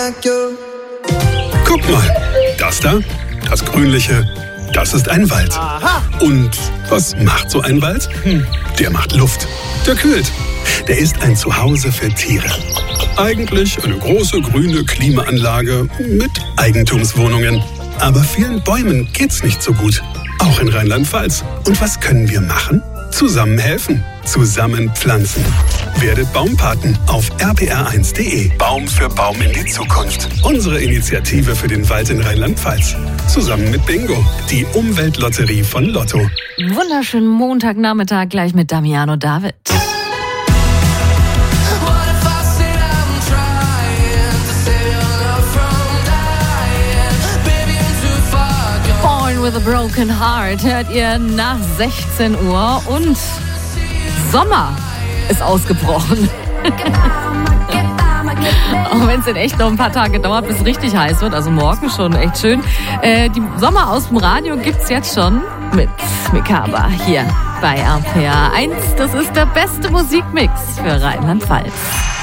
Guck mal, das da, das Grünliche, das ist ein Wald. Aha. Und was macht so ein Wald? Der macht Luft, der kühlt. Der ist ein Zuhause für Tiere. Eigentlich eine große grüne Klimaanlage mit Eigentumswohnungen. Aber vielen Bäumen geht's nicht so gut. Auch in Rheinland-Pfalz. Und was können wir machen? Zusammen helfen. Zusammen pflanzen. Werdet Baumpaten auf rpr1.de. Baum für Baum in die Zukunft. Unsere Initiative für den Wald in Rheinland-Pfalz. Zusammen mit Bingo, die Umweltlotterie von Lotto. Wunderschönen Montagnachmittag gleich mit Damiano David. With a Broken Heart hört ihr nach 16 Uhr und Sommer ist ausgebrochen. Auch wenn es in echt noch ein paar Tage dauert, bis es richtig heiß wird, also morgen schon echt schön. Die Sommer aus dem Radio gibt's jetzt schon mit Mikaba hier bei RPR 1. Das ist der beste Musikmix für Rheinland-Pfalz.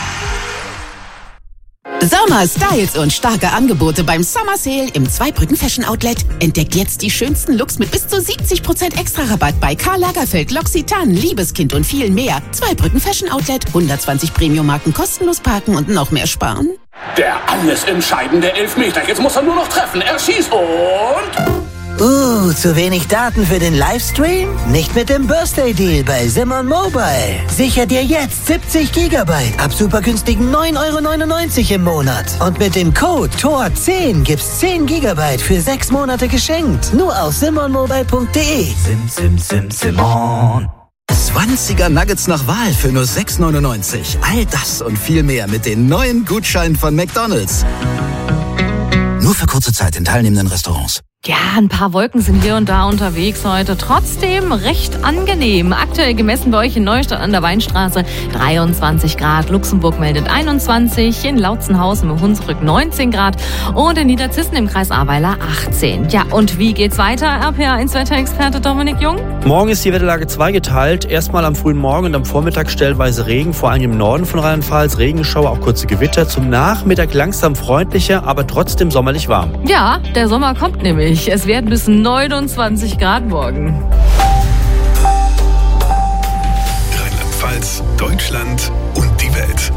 Sommer, Styles und starke Angebote beim Summer Sale im Zweibrücken Fashion Outlet. Entdeckt jetzt die schönsten Looks mit bis zu 70% Extra-Rabatt bei Karl Lagerfeld, L'Occitane, Liebeskind und viel mehr. Zweibrücken Fashion Outlet, 120 Premium-Marken kostenlos parken und noch mehr sparen. Der alles entscheidende Elfmeter. Jetzt muss er nur noch treffen. Er schießt und... zu wenig Daten für den Livestream? Nicht mit dem Birthday Deal bei Simon Mobile. Sicher dir jetzt 70 GB ab super günstigen 9,99 € im Monat. Und mit dem Code TOR10 gibt's 10 GB für 6 Monate geschenkt. Nur auf simonmobile.de. Simon. 20er Nuggets nach Wahl für nur 6,99 €. All das und viel mehr mit den neuen Gutscheinen von McDonald's. Nur für kurze Zeit in teilnehmenden Restaurants. Ja, ein paar Wolken sind hier und da unterwegs heute. Trotzdem recht angenehm. Aktuell gemessen bei euch in Neustadt an der Weinstraße 23 Grad. Luxemburg meldet 21. In Lautzenhausen im Hunsrück 19 Grad. Und in Niederzissen im Kreis Ahrweiler 18. Ja, und wie geht's weiter? RPR1-Wetterexperte Dominik Jung? Morgen ist die Wetterlage zweigeteilt. Erstmal am frühen Morgen und am Vormittag stellenweise Regen, vor allem im Norden von Rheinland-Pfalz. Regenschauer, auch kurze Gewitter. Zum Nachmittag langsam freundlicher, aber trotzdem sommerlich warm. Ja, der Sommer kommt nämlich. Es werden bis 29 Grad morgen. Rheinland-Pfalz, Deutschland und die Welt.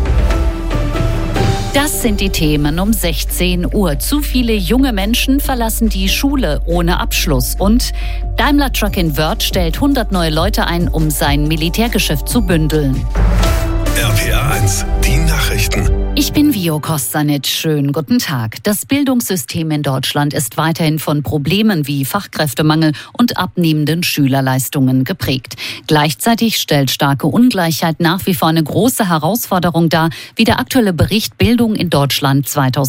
Das sind die Themen um 16 Uhr. Zu viele junge Menschen verlassen die Schule ohne Abschluss. Und Daimler Truck in Wörth stellt 100 neue Leute ein, um sein Militärgeschäft zu bündeln. RPR 1, die Nachrichten. Ich bin Vio Kostanic. Schönen guten Tag. Das Bildungssystem in Deutschland ist weiterhin von Problemen wie Fachkräftemangel und abnehmenden Schülerleistungen geprägt. Gleichzeitig stellt starke Ungleichheit nach wie vor eine große Herausforderung dar, wie der aktuelle Bericht Bildung in Deutschland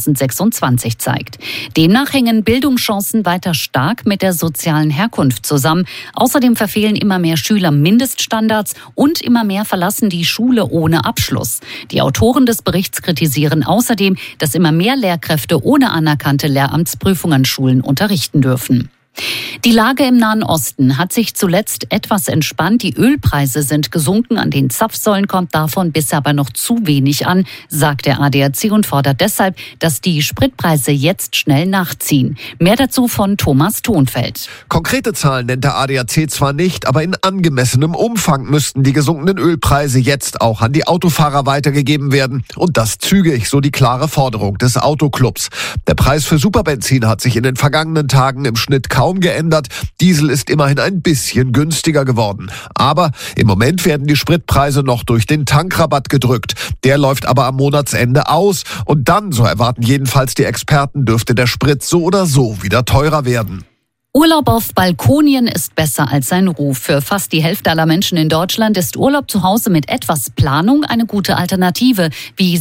2026 zeigt. Demnach hängen Bildungschancen weiter stark mit der sozialen Herkunft zusammen. Außerdem verfehlen immer mehr Schüler Mindeststandards und immer mehr verlassen die Schule ohne Abschluss. Die Autoren des Berichts kritisieren außerdem, dass immer mehr Lehrkräfte ohne anerkannte Lehramtsprüfung an Schulen unterrichten dürfen. Die Lage im Nahen Osten hat sich zuletzt etwas entspannt. Die Ölpreise sind gesunken. An den Zapfsäulen kommt davon bisher aber noch zu wenig an, sagt der ADAC und fordert deshalb, dass die Spritpreise jetzt schnell nachziehen. Mehr dazu von Thomas Thonfeld. Konkrete Zahlen nennt der ADAC zwar nicht, aber in angemessenem Umfang müssten die gesunkenen Ölpreise jetzt auch an die Autofahrer weitergegeben werden. Und das zügig, so die klare Forderung des Autoclubs. Der Preis für Superbenzin hat sich in den vergangenen Tagen im Schnitt kaum geändert. Diesel ist immerhin ein bisschen günstiger geworden. Aber im Moment werden die Spritpreise noch durch den Tankrabatt gedrückt. Der läuft aber am Monatsende aus. Und dann, so erwarten jedenfalls die Experten, dürfte der Sprit so oder so wieder teurer werden. Urlaub auf Balkonien ist besser als sein Ruf. Für fast die Hälfte aller Menschen in Deutschland ist Urlaub zu Hause mit etwas Planung eine gute Alternative, wie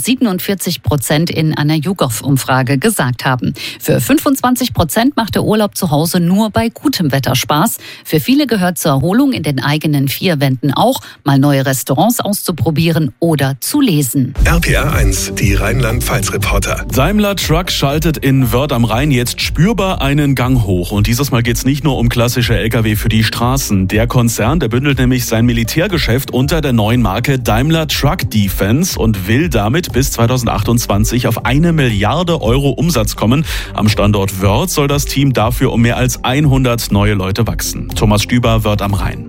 47% in einer YouGov-Umfrage gesagt haben. Für 25% macht der Urlaub zu Hause nur bei gutem Wetter Spaß. Für viele gehört zur Erholung in den eigenen vier Wänden auch, mal neue Restaurants auszuprobieren oder zu lesen. RPR 1, die Rheinland-Pfalz-Reporter. Daimler Truck schaltet in Wörth am Rhein jetzt spürbar einen Gang hoch. Und dieses Mal diesmal geht's nicht nur um klassische Lkw für die Straßen. Der Konzern, der bündelt nämlich sein Militärgeschäft unter der neuen Marke Daimler Truck Defense und will damit bis 2028 auf 1 Milliarde Euro Umsatz kommen. Am Standort Wörth soll das Team dafür um mehr als 100 neue Leute wachsen. Thomas Stüber, Wörth am Rhein.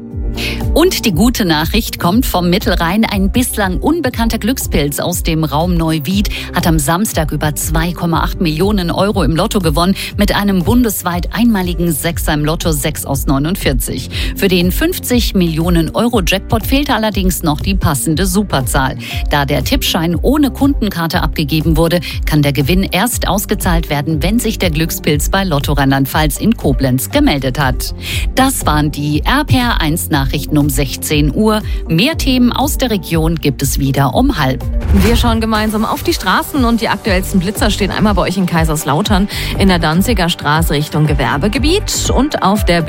Und die gute Nachricht kommt vom Mittelrhein. Ein bislang unbekannter Glückspilz aus dem Raum Neuwied hat am Samstag über 2,8 Millionen Euro im Lotto gewonnen mit einem bundesweit einmaligen Sechser im Lotto 6 aus 49. Für den 50 Millionen Euro Jackpot fehlte allerdings noch die passende Superzahl. Da der Tippschein ohne Kundenkarte abgegeben wurde, kann der Gewinn erst ausgezahlt werden, wenn sich der Glückspilz bei Lotto Rheinland-Pfalz in Koblenz gemeldet hat. Das waren die RPR1 Nachrichten um 16 Uhr. Mehr Themen aus der Region gibt es wieder um 12:30. Wir schauen gemeinsam auf die Straßen und die aktuellsten Blitzer stehen einmal bei euch in Kaiserslautern in der Danziger Straße Richtung Gewerbegebiet und auf der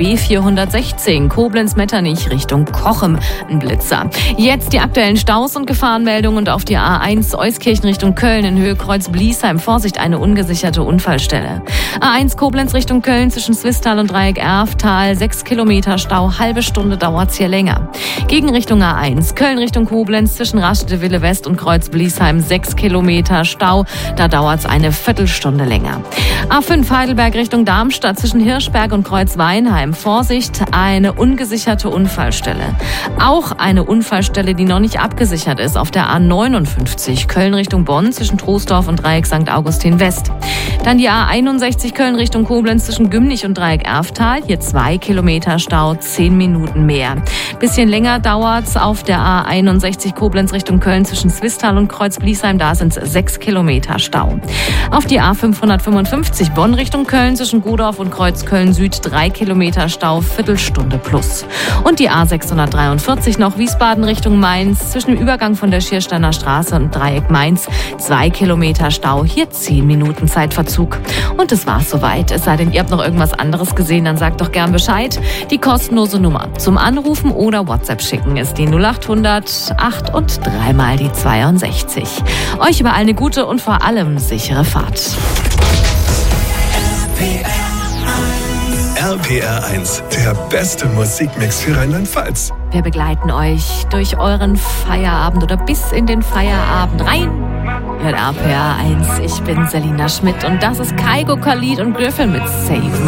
B416 Koblenz-Metternich Richtung Kochem ein Blitzer. Jetzt die aktuellen Staus und Gefahrenmeldungen und auf die A1 Euskirchen Richtung Köln in Höhe Kreuz-Bliesheim. Vorsicht, eine ungesicherte Unfallstelle. A1 Koblenz Richtung Köln zwischen Swisttal und Dreieck Erftal 6 Kilometer Stau, halbe Stunde dauert's hier länger. Gegenrichtung A1 Köln Richtung Koblenz zwischen Rastede-Wille West und Kreuz-Bliesheim 6 Kilometer Stau, da dauert's eine Viertelstunde länger. A5 Heidelberg Richtung Darmstadt zwischen Hirschberg und Kreuz-Weinheim. Vorsicht, eine ungesicherte Unfallstelle. Auch eine Unfallstelle, die noch nicht abgesichert ist, auf der A59 Köln Richtung Bonn zwischen Troisdorf und Dreieck St. Augustin West. Dann die A61 Köln Richtung Koblenz zwischen Gümnich und Dreieck Erftal. Hier 2 Kilometer Stau, 10 Minuten mehr. Bisschen länger dauert's auf der A61 Koblenz Richtung Köln zwischen Swisttal und Kreuz-Bliesheim. Da sind's 6 Kilometer Stau. Auf die A555 Bonn Richtung Köln zwischen Godorf und Kreuz-Köln Süd 3 Kilometer Stau, Viertelstunde plus. Und die A643 noch Wiesbaden Richtung Mainz zwischen dem Übergang von der Schiersteiner Straße und Dreieck Mainz 2 Kilometer Stau, hier 10 Minuten Zeitverzug. Und das war's soweit. Es sei denn, ihr habt noch irgendwas anderes gesehen, dann sagt doch gern Bescheid. Die kostenlose Nummer zum Anrufen oder WhatsApp schicken ist die 0800 8 und 3 mal die 62. Euch überall eine gute und vor allem sichere Fahrt. RPR1, der beste Musikmix für Rheinland-Pfalz. Wir begleiten euch durch euren Feierabend oder bis in den Feierabend rein. Hört RPR1, ich bin Selina Schmidt und das ist Kaigo Khalid und Griffin mit Save